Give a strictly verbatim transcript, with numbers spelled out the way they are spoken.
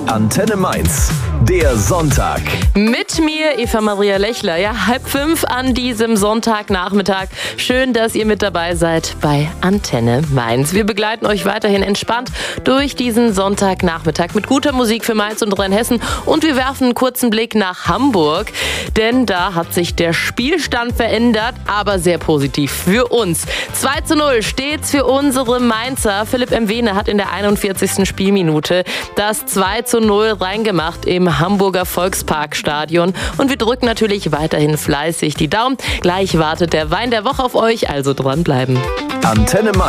Antenne Mainz, der Sonntag. Mit mir, Eva Maria Lechler. Ja, halb fünf an diesem Sonntagnachmittag. Schön, dass ihr mit dabei seid bei Antenne Mainz. Wir begleiten euch weiterhin entspannt durch diesen Sonntagnachmittag mit guter Musik für Mainz und Rheinhessen. Und wir werfen einen kurzen Blick nach Hamburg, denn da hat sich der Spielstand verändert, aber sehr positiv für uns. zwei zu null steht's für unsere Mainzer. Philipp Mwene hat in der einundvierzigsten Spielminute das zwei zu null reingemacht im Hamburger Volksparkstadion. Und wir drücken natürlich weiterhin fleißig die Daumen. Gleich wartet der Wein der Woche auf euch, also dranbleiben. Antenne Mainz.